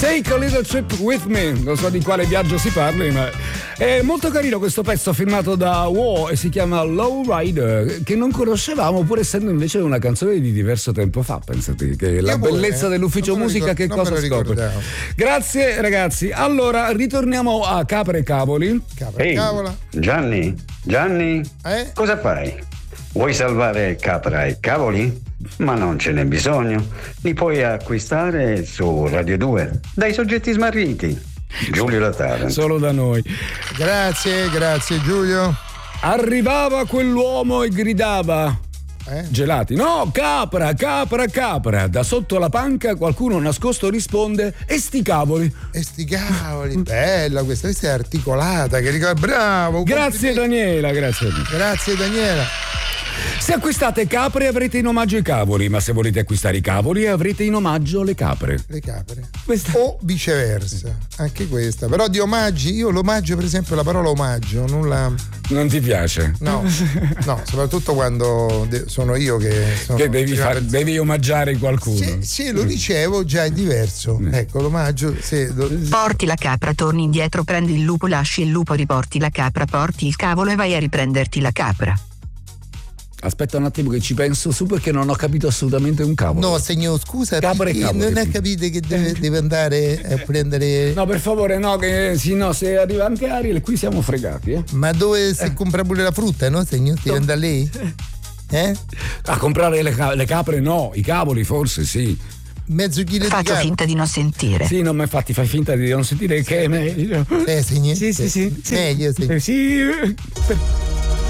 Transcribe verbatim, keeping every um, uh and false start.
Take a little trip with me, non so di quale viaggio si parli, ma è molto carino questo pezzo firmato da Wow e si chiama Low Rider, che non conoscevamo pur essendo invece una canzone di diverso tempo fa. Pensate che la pure, bellezza eh. dell'ufficio Non me lo musica ricor- che non cosa me lo scopre. ricordavo. Grazie ragazzi, allora ritorniamo a Capra e Cavoli. Capra e Ehi, cavola. Gianni, Gianni, Eh? cosa fai? Vuoi salvare Capra e Cavoli? Ma non ce n'è bisogno, li puoi acquistare su Radio due dai soggetti smarriti. Giulio La Taranto. Solo da noi. Grazie, grazie Giulio. Arrivava quell'uomo e gridava: Eh? gelati, no, capra, capra, capra. Da sotto la panca qualcuno nascosto risponde: e sti cavoli. E sti cavoli, bella questa, questa è articolata, che ricorda, bravo. Grazie complimenti. Daniela, grazie. Grazie Daniela. Se acquistate capre avrete in omaggio i cavoli, ma se volete acquistare i cavoli avrete in omaggio le capre. Le capre. Questa... O viceversa, anche questa. Però di omaggi, io l'omaggio, per esempio, la parola omaggio non la. Non ti piace? No, no, soprattutto quando de- sono io che sono Che devi, far, persona. devi omaggiare qualcuno. Se, se lo ricevo già è diverso. Ecco, l'omaggio. Se lo... Porti la capra, torni indietro, prendi il lupo, lasci il lupo, riporti la capra, porti il cavolo e vai a riprenderti la capra. Aspetta un attimo che ci penso su perché non ho capito assolutamente un cavolo. No, signor, scusa, Capre e perché cavoli. non ha capito che deve, deve andare a prendere. No, per favore, no, che sì, no, se arriva anche Ariel, qui siamo fregati, eh. Ma dove si compra pure la frutta, no, signor? Deve andare lei? Eh? A comprare le, ca- le capre no, i cavoli forse sì. Mezzo chilo di Faccio capra. finta di non sentire. Sì, non mi infatti fai finta di non sentire che è meglio. Eh, signor? Sì, sì, sì. sì. Meglio, sì. Eh, sì.